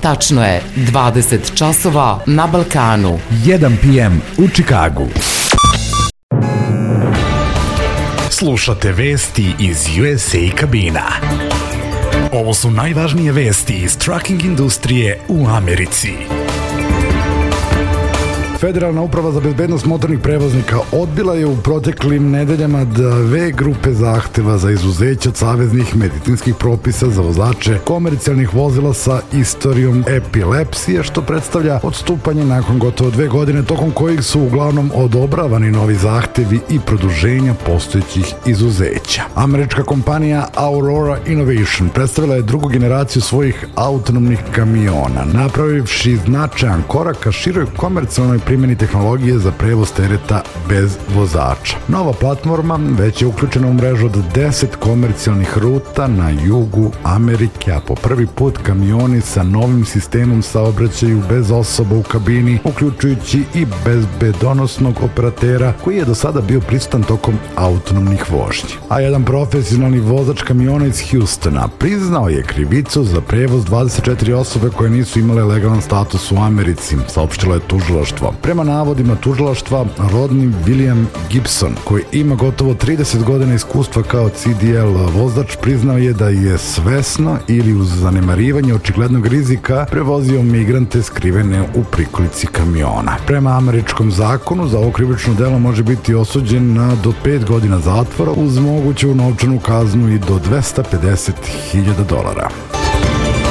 Tačno je 20 časova na Balkanu. 1 p.m. u Čikagu. Slušate vesti iz USA kabina. Ovo su najvažnije vesti iz trucking industrije u Americi. Federalna uprava za bezbednost motornih prevoznika odbila je u proteklim nedeljama dve grupe zahteva za izuzeće od saveznih medicinskih propisa za vozače komercijalnih vozila sa istorijom epilepsije, što predstavlja odstupanje nakon gotovo 2 godine, tokom kojih su uglavnom odobravani novi zahtevi i produženja postojećih izuzeća. Američka kompanija Aurora Innovation predstavila je drugu generaciju svojih autonomnih kamiona, napravivši značajan korak ka široj komercijalnoj primjeni tehnologije za prevoz tereta bez vozača. Nova platforma već je uključena u mrežu od 10 komercijalnih ruta na jugu Amerike, a po prvi put kamioni sa novim sistemom saobraćaju bez osoba u kabini, uključujući i bezbedonosnog operatera koji je do sada bio prisutan tokom autonomnih vožnji. A jedan profesionalni vozač kamiona iz Houstona priznao je krivicu za prevoz 24 osobe koje nisu imale legalan status u Americi, saopštilo je tužilaštvo. Prema navodima tužilaštva, rodni William Gibson, koji ima gotovo 30 godina iskustva kao CDL vozač, priznao je da je svesno ili uz zanemarivanje očiglednog rizika prevozio migrante skrivene u prikolici kamiona. Prema američkom zakonu, za ovo krivično delo može biti osuđen na do 5 godina zatvora uz moguću novčanu kaznu i do $250.000.